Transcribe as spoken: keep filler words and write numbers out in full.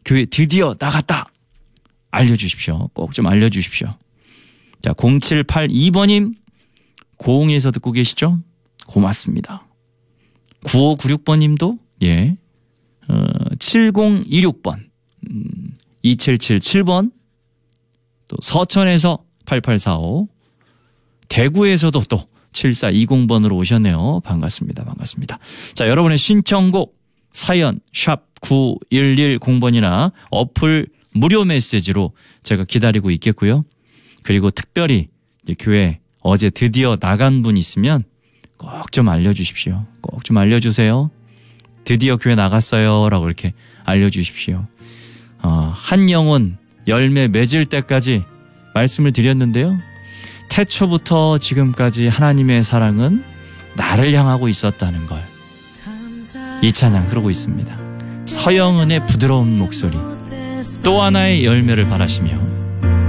교회 드디어 나갔다. 알려주십시오. 꼭 좀 알려주십시오. 자, 공칠팔이 번님 고흥에서 듣고 계시죠? 고맙습니다. 구오구육 번님도 예, 어, 칠공이육 번, 음, 이칠칠칠 번, 또 서천에서 팔팔사오, 대구에서도 또 칠사이공 번으로 오셨네요. 반갑습니다. 반갑습니다. 자, 여러분의 신청곡 사연 샵 구일일공 번이나 어플 무료 메시지로 제가 기다리고 있겠고요. 그리고 특별히 이제 교회 어제 드디어 나간 분 있으면 꼭 좀 알려주십시오. 꼭 좀 알려주세요. 드디어 교회 나갔어요 라고 이렇게 알려주십시오. 어, 한 영혼 열매 맺을 때까지 말씀을 드렸는데요. 태초부터 지금까지 하나님의 사랑은 나를 향하고 있었다는 걸 이 찬양 흐르고 있습니다. 서영은의 부드러운 목소리 또 하나의 열매를 바라시며